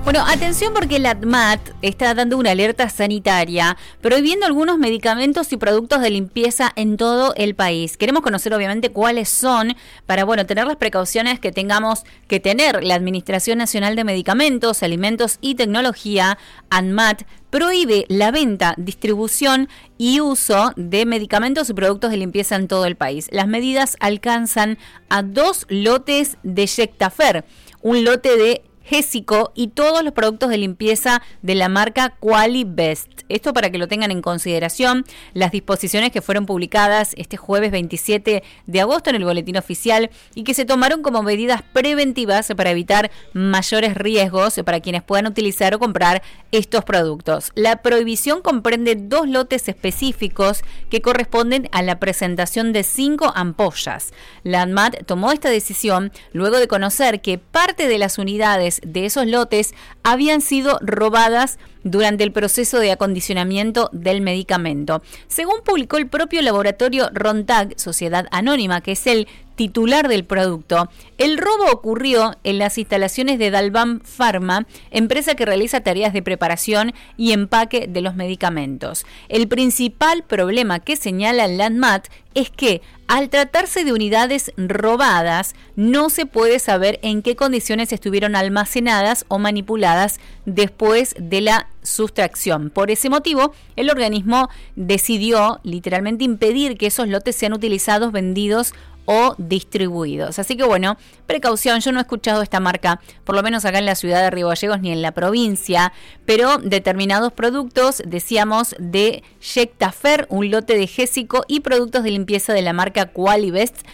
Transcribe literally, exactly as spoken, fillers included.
Bueno, atención porque la ANMAT está dando una alerta sanitaria prohibiendo algunos medicamentos y productos de limpieza en todo el país. Queremos conocer obviamente cuáles son para, bueno, tener las precauciones que tengamos que tener. La Administración Nacional de Medicamentos, Alimentos y Tecnología, ANMAT, prohíbe la venta, distribución y uso de medicamentos y productos de limpieza en todo el país. Las medidas alcanzan a dos lotes de Yectafer, un lote de Gésico y todos los productos de limpieza de la marca Qualibest. Esto para que lo tengan en consideración. Las disposiciones que fueron publicadas este jueves veintisiete de agosto en el Boletín Oficial y que se tomaron como medidas preventivas para evitar mayores riesgos para quienes puedan utilizar o comprar estos productos. La prohibición comprende dos lotes específicos que corresponden a la presentación de cinco ampollas. La ANMAT tomó esta decisión luego de conocer que parte de las unidades de esos lotes habían sido robadas durante el proceso de acondicionamiento del medicamento. Según publicó el propio laboratorio Rontag, Sociedad Anónima, que es el titular del producto, el robo ocurrió en las instalaciones de Dalbam Pharma, empresa que realiza tareas de preparación y empaque de los medicamentos. El principal problema que señala la ANMAT es que al tratarse de unidades robadas, no se puede saber en qué condiciones estuvieron almacenadas o manipuladas después de la sustracción. Por ese motivo, el organismo decidió literalmente impedir que esos lotes sean utilizados, vendidos o distribuidos. Así que bueno, precaución, yo no he escuchado esta marca, por lo menos acá en la ciudad de Río Gallegos ni en la provincia, pero determinados productos, decíamos, de Yectafer, un lote de Gésico y productos de limpieza de la marca Qualibest